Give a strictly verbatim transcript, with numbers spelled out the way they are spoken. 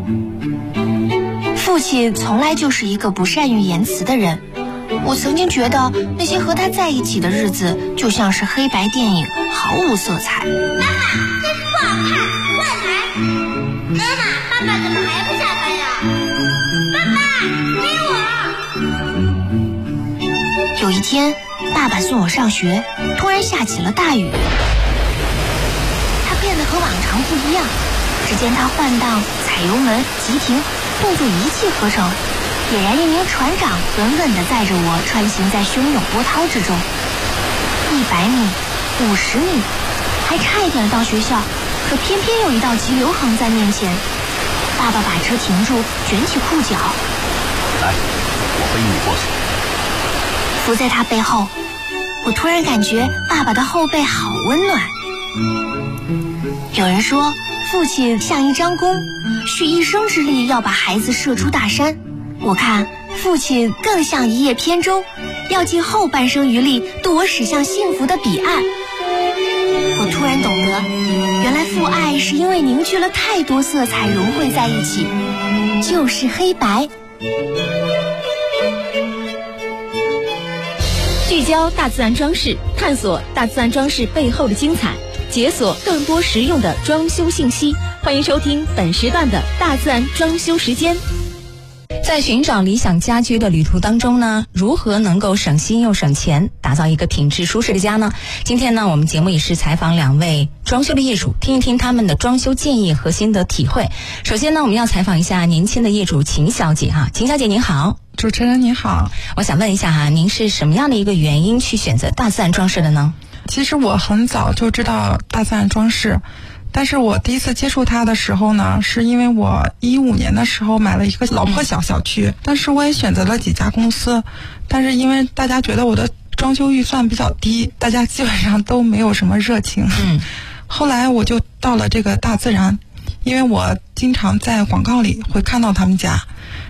父亲从来就是一个不善于言辞的人，我曾经觉得那些和他在一起的日子就像是黑白电影，毫无色彩。 妈妈，这不好看，换台。妈妈，爸爸怎么还不下班呀？爸爸，给我。 有一天，爸爸送我上学，突然下起了大雨。他变得和往常不一样，只见他换挡、踩油门、急停，动作一气呵成，俨然一名船长，稳稳地载着我穿行在汹涌波涛之中。一百米，五十米，还差一点到学校，可偏偏有一道急流横在面前。爸爸把车停住，卷起裤脚， 来，我背你过去。 伏在他背后，我突然感觉爸爸的后背好温暖。有人说，父亲像一张弓，蓄一生之力要把孩子射出大山。我看父亲更像一叶扁舟，要尽后半生余力渡我驶向幸福的彼岸。我突然懂得，原来父爱是因为凝聚了太多色彩融汇在一起，就是黑白。 聚焦大自然装饰，探索大自然装饰背后的精彩，解锁更多实用的装修信息。欢迎收听本时段的大自然装修时间。 在寻找理想家居的旅途当中呢，如何能够省心又省钱，打造一个品质舒适的家呢？今天呢，我们节目也是采访两位装修的业主，听一听他们的装修建议和心得体会。首先呢，我们要采访一下年轻的业主秦小姐哈。秦小姐您好。 主持人您好， 我想问一下哈，您是什么样的一个原因去选择大自然装饰的呢？ 其实我很早就知道大自然装饰，但是我第一次接触它的时候呢，是因为我一五年的时候买了一个老破小小区，但是我也选择了几家公司，但是因为大家觉得我的装修预算比较低，大家基本上都没有什么热情。嗯，后来我就到了这个大自然，因为我经常在广告里会看到他们家，